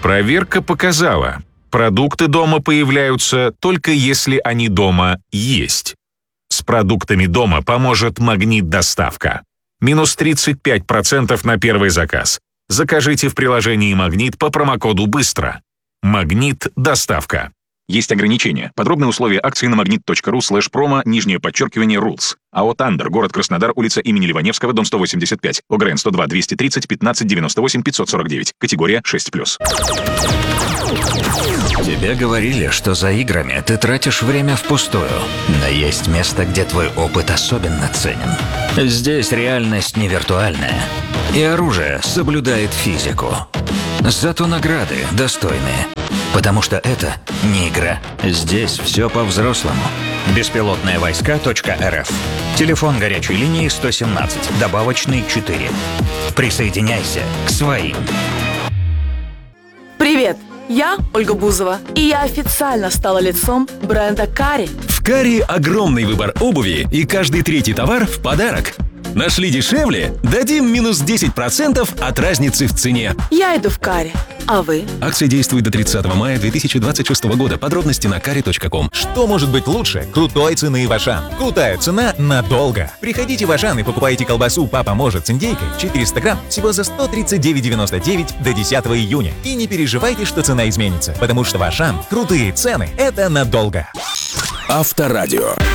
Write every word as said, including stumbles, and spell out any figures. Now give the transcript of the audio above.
Проверка показала, продукты дома появляются только если они дома есть. С продуктами дома поможет «Магнит-доставка». Минус тридцать пять процентов на первый заказ. Закажите в приложении «Магнит» по промокоду «Быстро». «Магнит-доставка». Есть ограничения. Подробные условия акции на магнит.ру слэш промо, нижнее подчеркивание, rules. АО «Тандер», город Краснодар, улица имени Ливаневского, дом сто восемьдесят пять. ОГРН сто два двести тридцать пятнадцать девяносто восемь пятьсот сорок девять. Категория шесть плюс. Тебе говорили, что за играми ты тратишь время впустую. Но есть место, где твой опыт особенно ценен. Здесь реальность не виртуальная. И оружие соблюдает физику. Зато награды достойные. Потому что это не игра. Здесь все по-взрослому. беспилотные войска точка эр эф. Телефон горячей линии сто семнадцать, добавочный четыре. Присоединяйся к своим. Привет! Я Ольга Бузова, и я официально стала лицом бренда Кари. В Кари огромный выбор обуви, и каждый третий товар в подарок. Нашли дешевле? Дадим минус десять процентов от разницы в цене. Я иду в Кари. А вы? Акция действует до тридцатого мая две тысячи двадцать шестого года. Подробности на кари точка ком. Что может быть лучше крутой цены в Ашан? Крутая цена надолго. Приходите в Ашан и покупайте колбасу «Папа может» с индейкой четыреста грамм всего за сто тридцать девять девяносто девять до десятого июня. И не переживайте, что цена изменится, потому что в Ашан крутые цены – это надолго. Авторадио.